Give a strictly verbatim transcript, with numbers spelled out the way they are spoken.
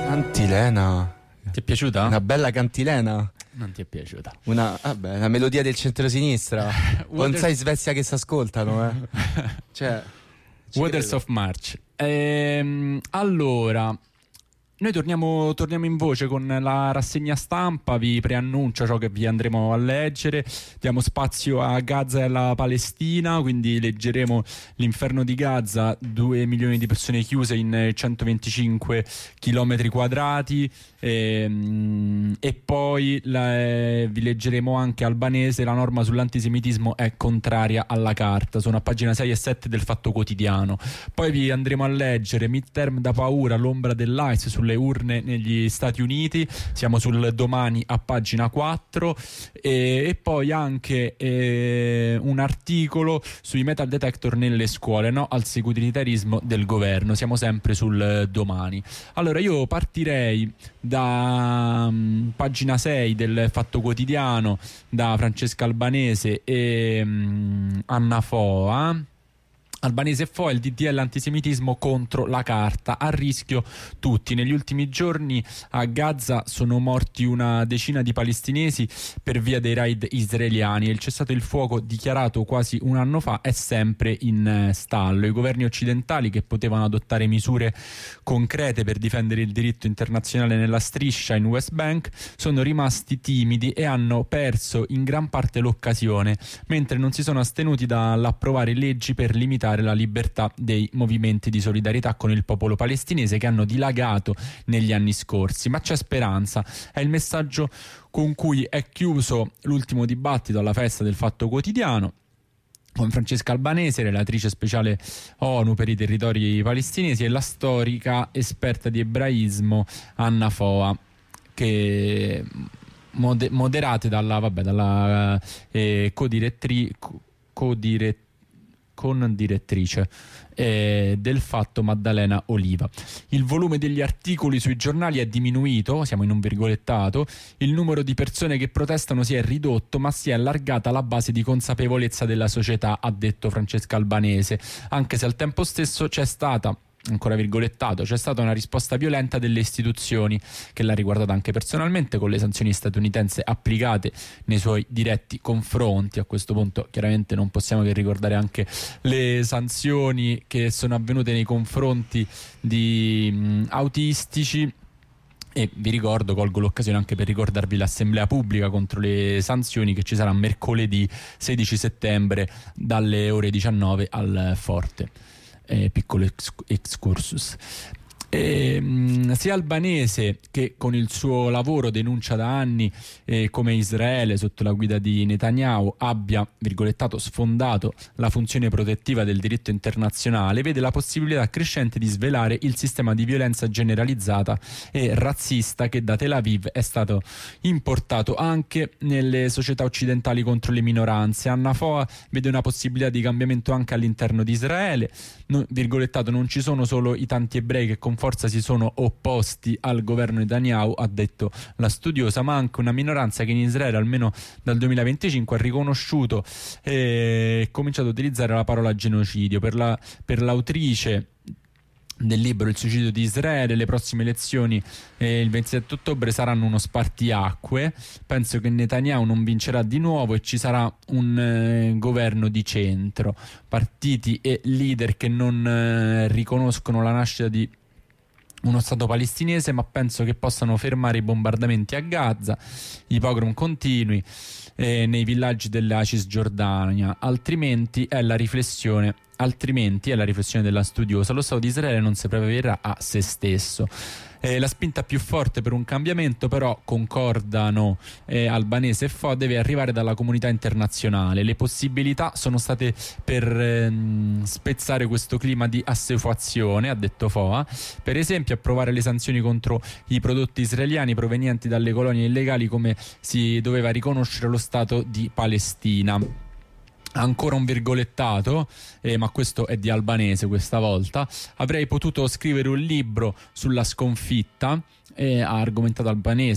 Cantilena. Ti è piaciuta? Una bella cantilena. Non ti è piaciuta? Una, vabbè, una melodia del centro-sinistra. Non sai Svezia che si ascoltano, eh. Cioè, Waters of March. Ehm, allora, noi torniamo, torniamo in voce con la rassegna stampa. Vi preannuncio ciò che vi andremo a leggere. Diamo spazio a Gaza e alla Palestina, quindi leggeremo l'inferno di Gaza, due milioni di persone chiuse in centoventicinque chilometri quadrati. E, e poi la, eh, vi leggeremo anche Albanese, la norma sull'antisemitismo è contraria alla carta. Sono a pagina sei e sette del Fatto Quotidiano. Poi vi andremo a leggere Midterm da paura, l'ombra dell'I C E sulle urne negli Stati Uniti. Siamo sul Domani a pagina quattro. E, e poi anche eh, un articolo sui metal detector nelle scuole, no al securitarismo del governo. Siamo sempre sul Domani. Allora io partirei da um, pagina sei del Fatto Quotidiano, da Francesca Albanese e um, Anna Foa. Albanese e Foa, il D D L antisemitismo contro la carta, a rischio tutti. Negli ultimi giorni a Gaza sono morti una decina di palestinesi per via dei raid israeliani e il cessato il fuoco dichiarato quasi un anno fa è sempre in stallo. I governi occidentali, che potevano adottare misure concrete per difendere il diritto internazionale nella striscia in West Bank, sono rimasti timidi e hanno perso in gran parte l'occasione, mentre non si sono astenuti dall'approvare leggi per limitare la libertà dei movimenti di solidarietà con il popolo palestinese che hanno dilagato negli anni scorsi. Ma c'è speranza, è il messaggio con cui è chiuso l'ultimo dibattito alla festa del Fatto Quotidiano, con Francesca Albanese, relatrice speciale ONU per i territori palestinesi, e la storica esperta di ebraismo Anna Foa, che moder- moderate dalla, vabbè, dalla eh, codirettrice codirettrice con direttrice eh, del Fatto Maddalena Oliva. Il volume degli articoli sui giornali è diminuito, siamo in un virgolettato, il numero di persone che protestano si è ridotto, ma si è allargata la base di consapevolezza della società, ha detto Francesca Albanese, anche se al tempo stesso c'è stata, ancora virgolettato, c'è stata una risposta violenta delle istituzioni, che l'ha riguardata anche personalmente, con le sanzioni statunitensi applicate nei suoi diretti confronti. A questo punto chiaramente non possiamo che ricordare anche le sanzioni che sono avvenute nei confronti di mh, autistici. E vi ricordo, colgo l'occasione anche per ricordarvi l'assemblea pubblica contro le sanzioni che ci sarà mercoledì sedici settembre dalle ore diciannove al Forte. Eh, piccolo ex- excursus. E, mh, sia Albanese, che con il suo lavoro denuncia da anni eh, come Israele sotto la guida di Netanyahu abbia, virgolettato, sfondato la funzione protettiva del diritto internazionale, vede la possibilità crescente di svelare il sistema di violenza generalizzata e razzista che da Tel Aviv è stato importato anche nelle società occidentali contro le minoranze. Anna Foa vede una possibilità di cambiamento anche all'interno di Israele. No, virgolettato, non ci sono solo i tanti ebrei che con forza si sono opposti al governo Netanyahu, ha detto la studiosa, ma anche una minoranza che in Israele almeno dal duemilaventicinque ha riconosciuto e cominciato a utilizzare la parola genocidio. Per, la, per l'autrice del libro Il suicidio di Israele, le prossime elezioni eh, il ventisette ottobre saranno uno spartiacque. Penso che Netanyahu non vincerà di nuovo e ci sarà un eh, governo di centro, partiti e leader che non eh, riconoscono la nascita di uno stato palestinese, ma penso che possano fermare i bombardamenti a Gaza, i pogrom continui eh, nei villaggi della Cisgiordania. Altrimenti è la riflessione altrimenti è la riflessione della studiosa, lo Stato di Israele non si preverrà a se stesso. Eh, la spinta più forte per un cambiamento, però, concordano eh, Albanese e Foa, deve arrivare dalla comunità internazionale. Le possibilità sono state per ehm, spezzare questo clima di assuefazione, ha detto Foa, per esempio approvare le sanzioni contro i prodotti israeliani provenienti dalle colonie illegali, come si doveva riconoscere lo Stato di Palestina. Ancora un virgolettato, eh, ma questo è di Albanese questa volta. Avrei potuto scrivere un libro sulla sconfitta, eh, ha argomentato Albanese.